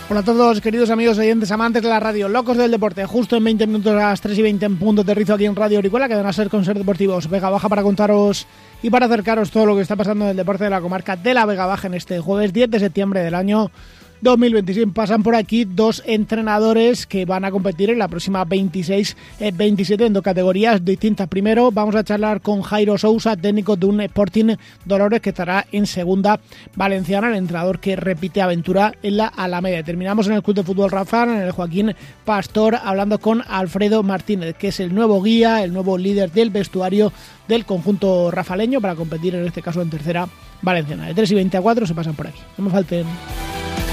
Hola a todos, queridos amigos oyentes, amantes de la radio, locos del deporte. Justo en 20 minutos a las 3:20 en punto aterrizo aquí en Radio Orihuela, que van a ser con Ser Deportivos Vega Baja para contaros y para acercaros todo lo que está pasando en el deporte de la comarca de la Vega Baja en este jueves 10 de septiembre del año 2026. Pasan por aquí dos entrenadores que van a competir en la próxima 26-27 en dos categorías distintas. Primero vamos a charlar con Jairo Sousa, técnico de un Sporting Dolores que estará en segunda valenciana, el entrenador que repite aventura en la Alameda. Terminamos en el Club de Fútbol Rafal, en el Joaquín Pastor, hablando con Alfredo Martínez, que es el nuevo guía, el nuevo líder del vestuario del conjunto rafaleño para competir en este caso en tercera valenciana. De 3:20 a 4 se pasan por aquí. No me falten.